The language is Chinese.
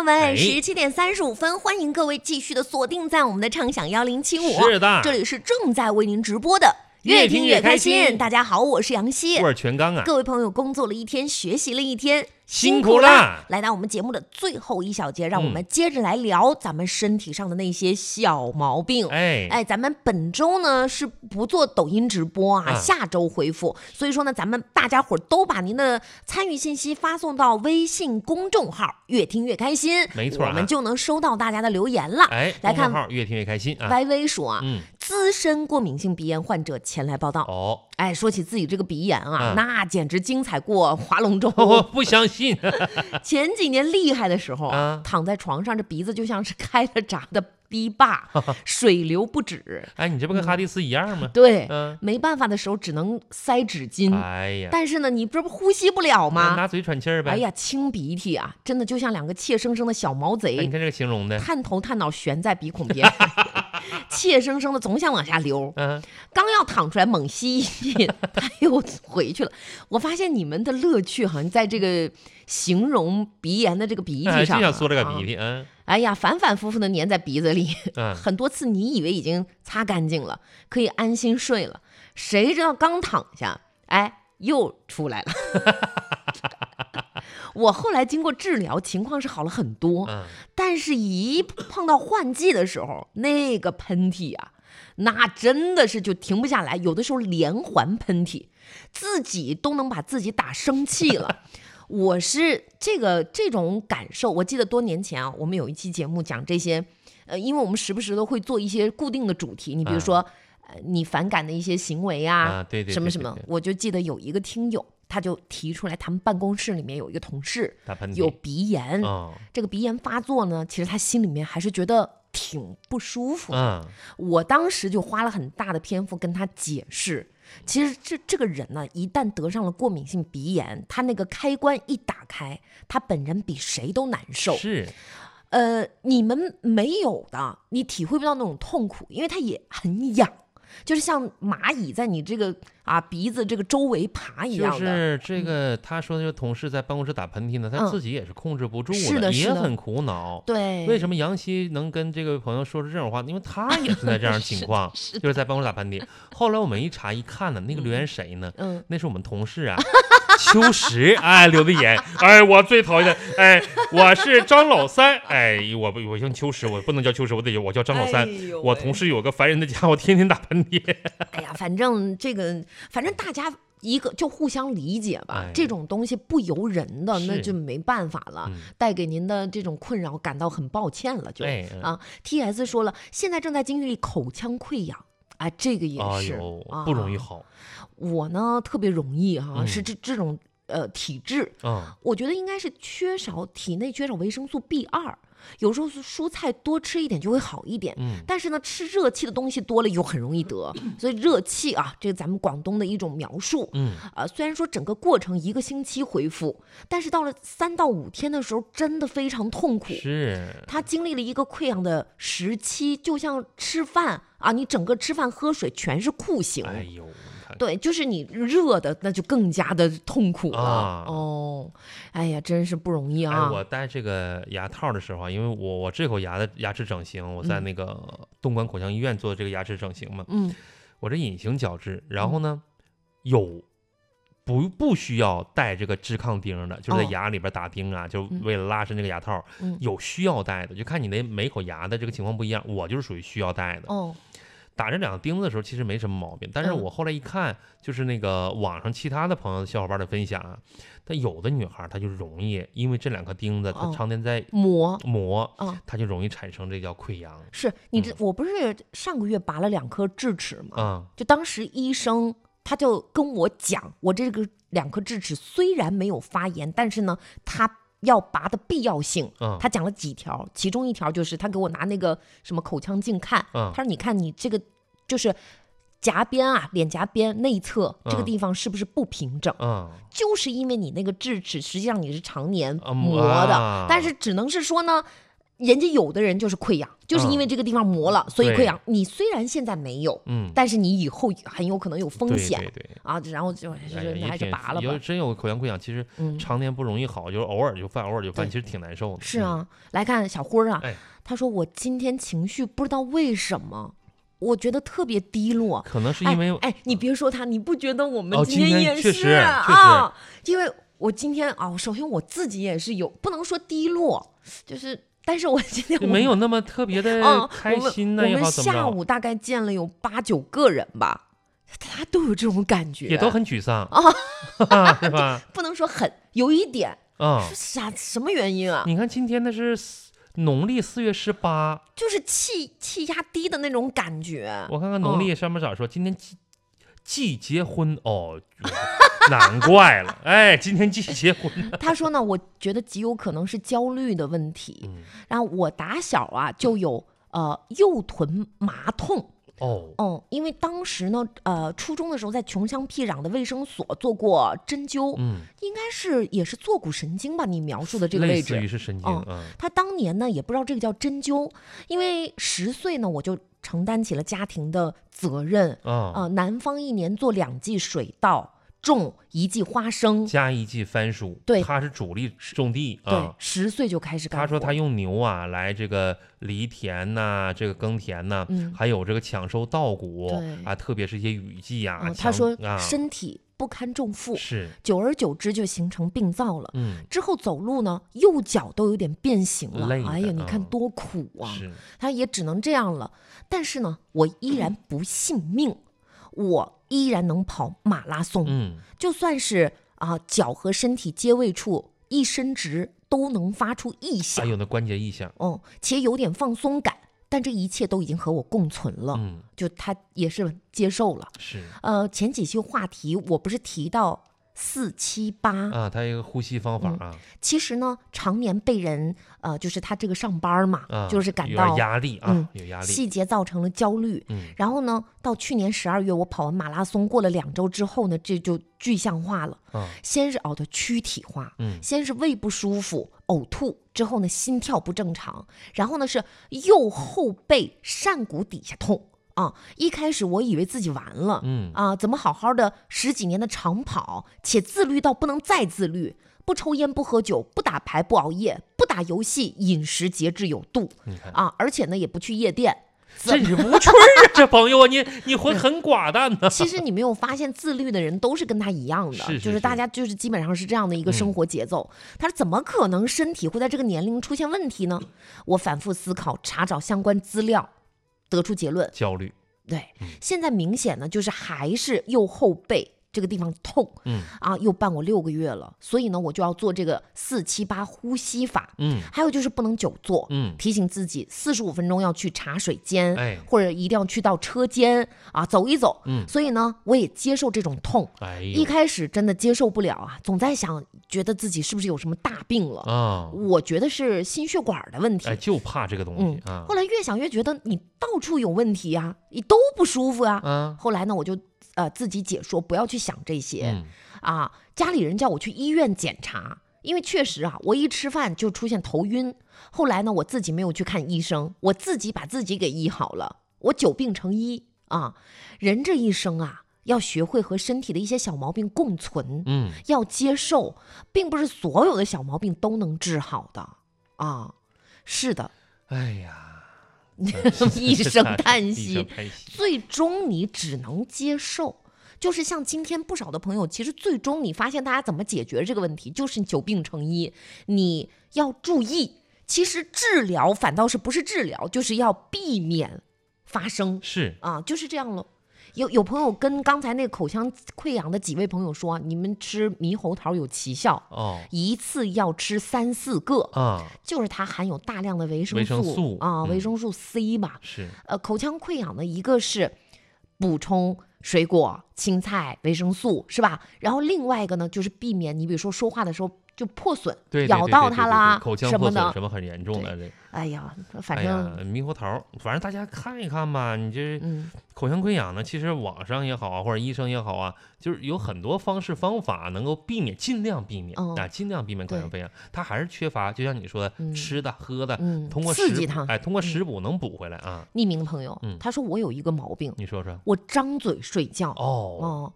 友们，17:35，欢迎各位继续的锁定在我们的畅享1075。 是的， 这里是正在为您直播的越听越开心。 大家好，我是杨希， 我是全刚啊。 各位朋友，工作了一天，学习了一天， 辛苦啦！ 来到我们节目的最后一小节，让我们接着来聊咱们身体上的那些小毛病。咱们本周呢是不做抖音直播啊，下周恢复。所以说呢，咱们大家伙都把您的参与信息发送到微信公众号“越听越开心”， 没错， 我们就能收到大家的留言了。来看号“越听越开心”啊。 歪歪说啊，资深过敏性鼻炎患者前来报道。说起自己这个鼻炎啊，那简直精彩过划龙舟。 我不相信。 前几年厉害的时候躺在床上，这鼻子就像是开了闸的堤坝，水流不止。 你这不跟哈迪斯一样吗？ 对，没办法的时候只能塞纸巾。但是呢，你这不呼吸不了吗？ 拿嘴喘气儿呗。 清鼻涕啊，真的就像两个怯生生的小毛贼。 你看这个形容的， 探头探脑悬在鼻孔边，怯生生的总想往下流。刚要淌出来，猛吸一气，他又回去了。我发现你们的乐趣好像在这个形容鼻炎的这个鼻涕上， 就想说这个鼻涕。 反反复复的粘在鼻子里，很多次你以为已经擦干净了，可以安心睡了，谁知道刚躺下，又出来了。我后来经过治疗，情况是好了很多，但是一碰到换季的时候，那个喷嚏啊，那真的是就停不下来，有的时候连环喷嚏，自己都能把自己打生气了。我是这种感受，我记得多年前啊，我们有一期节目讲这些，因为我们时不时都会做一些固定的主题，你比如说，你反感的一一行为啊， 对， 什么什么，我就记得有一个听友，他就提出来，他们办公室里面有一个同事有鼻炎，这个鼻炎发作呢，其实他心里面还是觉得挺不舒服的。我当时就花了很大的篇幅跟他解释。其实这个人呢，一旦得上了过敏性鼻炎，他那个开关一打开，他本人比谁都难受。 是， 你们没有的，你体会不到那种痛苦，因为它也很痒，就是像蚂蚁在你这个鼻子这个周围爬一样的。 就是这个，他说的这个同事在办公室打喷嚏呢，他自己也是控制不住的，也很苦恼。 对， 为什么杨希能跟这个朋友说出这种话？因为他也存在这样的情况，就是在办公室打喷嚏。后来我们一查一看呢，那个留言谁呢？那是我们同事啊，秋实，留的言，我最讨厌的，我是张老三，我姓秋实，我不能叫秋实，我叫张老三。我同事有个烦人的家伙，天天打喷嚏。 反正大家一个就互相理解吧，这种东西不由人的，那就没办法了。带给您的这种困扰感到很抱歉了，就TS 说了，现在正在经历口腔溃疡这个也是不容易好。 我呢特别容易是这种体质，我觉得应该是体内缺少维生素 B2。有时候蔬菜多吃一点就会好一点，但是呢，吃热气的东西多了又很容易得，所以热气这是咱们广东的一种描述。虽然说整个过程1个星期恢复，但是到了3到5天的时候，真的非常痛苦。 是， 他经历了一个溃疡的时期，就像吃饭你整个吃饭喝水全是酷刑。对，就是你热的，那就更加的痛苦了。真是不容易啊！ 我戴这个牙套的时候因为我这口牙的牙齿整形，我在那个东莞口腔医院做这个牙齿整形嘛。我这隐形矫治，然后呢，有不需要带这个支抗钉的，就是在牙里边打钉就为了拉伸这个牙套。有需要带的，就看你的每口牙的这个情况不一样，我就是属于需要带的。打这2个钉子的时候其实没什么毛病，但是我后来一看，就是那个网上其他的朋友小伙伴的分享但有的女孩她就容易因为这2颗钉子，她常年在磨，她就容易产生这叫溃疡。 是我不是上个月拔了2颗智齿吗？就当时医生他就跟我讲，我这个2颗智齿虽然没有发炎，但是呢，他要拔的必要性，他讲了几条，其中一条就是他给我拿那个什么口腔镜看，他说你看你这个就是颊边脸颊边内侧这个地方是不是不平整？就是因为你那个智齿实际上你是常年磨的，但是只能是说呢， 人家有的人就是溃疡，就是因为这个地方磨了，所以溃疡。你虽然现在没有，但是你以后很有可能有风险。 对啊，然后就还是拔了吧。 真有口腔溃疡，其实常年不容易好，就是偶尔就犯，其实挺难受的。 是啊，来看小辉啊，他说我今天情绪不知道为什么。我觉得特别低落， 可能是因为你别说他，你不觉得我们今天也是啊？因为我今天啊，首先我自己也是有，不能说低落，就是，但是我今天没有那么特别的开心呢。 我们下午大概见了有8、9个人吧，他都有这种感觉， 也都很沮丧啊， 是吧？ 不能说很，有一点什么原因啊？ 你看今天那是农历4月18， 就是气压低的那种感觉。 我看看农历上面咋说，今天既结婚哦，难怪了，今天既结婚。 他说呢，我觉得极有可能是焦虑的问题。然后我打小啊就有右臀麻痛。因为当时呢，初中的时候在穷乡僻壤的卫生所做过针灸，应该也是坐骨神经吧？你描述的这个位置， 类似于是神经。 他当年呢也不知道这个叫针灸，因为10岁呢我就承担起了家庭的责任，南方1年做2季水稻。种1季花生， 加1季番薯， 对， 他是主力种地对，10岁就开始干活。 他说他用牛啊来这个犁田呐，这个耕田呐，还有这个抢收稻谷啊，特别是一些雨季啊。 他说身体不堪重负， 是， 久而久之就形成病灶了。之后走路呢，右脚都有点变形了。哎呀，你看多苦啊！他也只能这样了。但是呢，我依然不信命。我依然能跑马拉松，就算是脚和身体接位处一伸直都能发出异响， 有那关节异响， 且有点放松感，但这一切都已经和我共存了，就他也是接受了。 是， 前几期话题我不是提到478 啊，他一个呼吸方法啊。 其实呢，常年被人就是他这个上班嘛，就是感到有压力啊，有压力， 细节造成了焦虑。然后呢，到去年12月我跑完马拉松，过了2周之后呢，这就具象化了。先是的躯体化，先是胃不舒服、呕吐，之后呢心跳不正常，然后呢是右后背扇骨底下痛。一开始我以为自己完了，怎么好好的10几年的长跑，且自律到不能再自律，不抽烟不喝酒不打牌不熬夜不打游戏，饮食节制有度而且呢也不去夜店。 这是无趣啊，这朋友啊，你会很寡淡的。 其实你没有发现自律的人都是跟他一样的，就是大家就是基本上是这样的一个生活节奏。他说怎么可能身体会在这个年龄出现问题呢？我反复思考，查找相关资料，得出结论： 焦虑。 对，现在明显呢，就是还是右后背这个地方痛，又伴我6个月了，所以呢，我就要做这个478呼吸法，还有就是不能久坐，提醒自己45分钟要去茶水间，或者一定要去到车间走一走，所以呢，我也接受这种痛，一开始真的接受不了总在想，觉得自己是不是有什么大病了我觉得是心血管的问题， 就怕这个东西后来越想越觉得你到处有问题呀，你都不舒服呀，后来呢，我就自己解说，不要去想这些家里人叫我去医院检查，因为确实我一吃饭就出现头晕。后来呢，我自己没有去看医生，我自己把自己给医好了。我久病成医人这一生要学会和身体的一些小毛病共存，要接受，并不是所有的小毛病都能治好的是的， 哎呀。 一声叹息，最终你只能接受。就是像今天不少的朋友，其实最终你发现大家怎么解决这个问题，就是久病成医。你要注意，其实治疗反倒是不是治疗，就是要避免发生， 是就是这样了。有朋友跟刚才那个口腔溃疡的几位朋友说，你们吃猕猴桃有奇效一次要吃3、4个就是它含有大量的维生素维生素 C 吧。 是口腔溃疡的一个是补充水果， 青菜、维生素，是吧？然后另外一个呢，就是避免你比如说说话的时候就破损，咬到它啦， 口腔破损什么很严重的这。 哎呀，反正猕猴桃，反正大家看一看吧。你这口腔溃疡呢，其实网上也好啊，或者医生也好啊，就是有很多方式方法能够避免，尽量避免尽量避免口腔溃疡。它还是缺乏，就像你说的，吃的喝的，通过刺激它， 通过食补能补回来啊。 匿名的朋友，他说我有一个毛病， 你说说。 我张嘴睡觉。